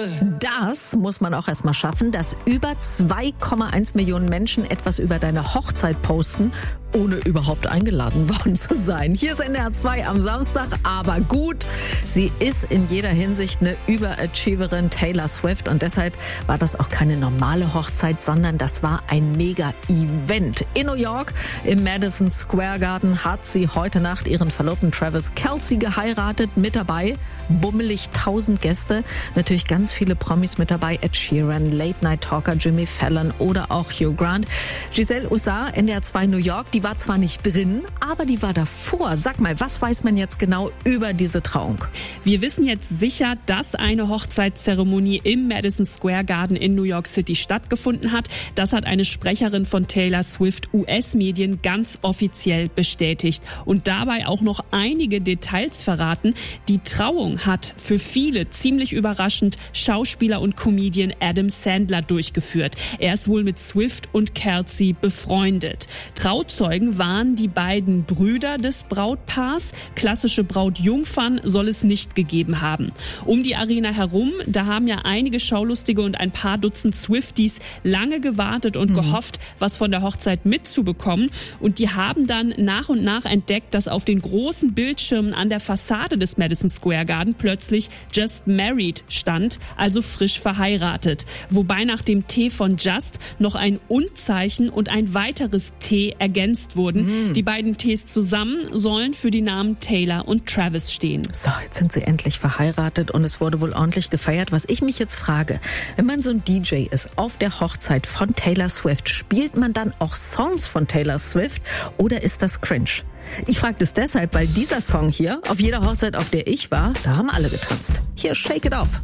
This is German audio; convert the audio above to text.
Das muss man auch erstmal schaffen, dass über 2,1 Millionen Menschen etwas über deine Hochzeit posten, ohne überhaupt eingeladen worden zu sein. Hier ist NDR 2 am Samstag, aber gut, sie ist in jeder Hinsicht eine Überachieverin, Taylor Swift, und deshalb war das auch keine normale Hochzeit, sondern das war ein Mega-Event. In New York, im Madison Square Garden, hat sie heute Nacht ihren Verlobten Travis Kelce geheiratet. Mit dabei bummelig 1000 Gäste, natürlich ganz viele Promis mit dabei, Ed Sheeran, Late-Night-Talker Jimmy Fallon oder auch Hugh Grant. Giselle Ussar, NDR 2 New York, die war zwar nicht drin, aber die war davor. Sag mal, was weiß man jetzt genau über diese Trauung? Wir wissen jetzt sicher, dass eine Hochzeitszeremonie im Madison Square Garden in New York City stattgefunden hat. Das hat eine Sprecherin von Taylor Swift US-Medien ganz offiziell bestätigt und dabei auch noch einige Details verraten. Die Trauung hat für viele ziemlich überraschend Schauspieler und Comedian Adam Sandler durchgeführt. Er ist wohl mit Swift und Kelce befreundet. Trauzeugen waren die beiden Brüder des Brautpaars. Klassische Brautjungfern soll es nicht gegeben haben. Um die Arena herum, da haben ja einige Schaulustige und ein paar Dutzend Swifties lange gewartet und gehofft, was von der Hochzeit mitzubekommen. Und die haben dann nach und nach entdeckt, dass auf den großen Bildschirmen an der Fassade des Madison Square Garden plötzlich Just Married stand, also frisch verheiratet. Wobei nach dem T von Just noch ein Und-Zeichen und ein weiteres T ergänzt wurden. Die beiden Ts zusammen sollen für die Namen Taylor und Travis stehen. So, jetzt sind sie endlich verheiratet und es wurde wohl ordentlich gefeiert. Was ich mich jetzt frage, wenn man so ein DJ ist auf der Hochzeit von Taylor Swift, spielt man dann auch Songs von Taylor Swift oder ist das cringe? Ich frage das deshalb, weil dieser Song hier, auf jeder Hochzeit, auf der ich war, da haben alle getanzt. Hier, Shake It Off.